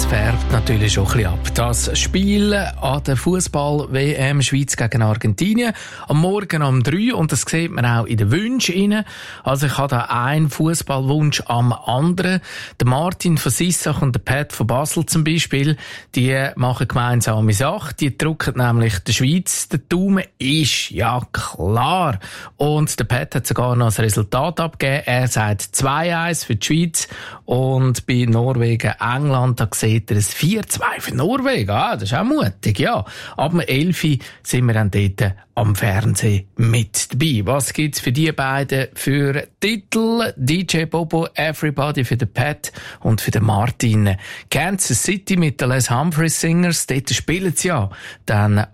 färbt natürlich schon ein bisschen ab. Das Spiel an der Fußball-WM Schweiz gegen Argentinien am Morgen um 3 und das sieht man auch in den Wünschen rein. Also ich habe da einen Fußballwunsch am anderen. Der Martin von Sissach und der Pat von Basel zum Beispiel, die machen gemeinsame Sache. Die drücken nämlich der Schweiz den Daumen. Ist ja klar. Und der Pat hat sogar noch das Resultat abgegeben. Er sagt 2-1 für die Schweiz und bei Norwegen, England, da sieht er ein 4-2 für Norwegen. Ah, das ist auch mutig, ja. Ab dem 11 Uhr sind wir dann dort am Fernsehen mit dabei. Was gibt's für die beiden für Titel? DJ Bobo, Everybody für den Pat und für den Martin. Kansas City mit den Les Humphreys Singers, dort spielen sie ja dann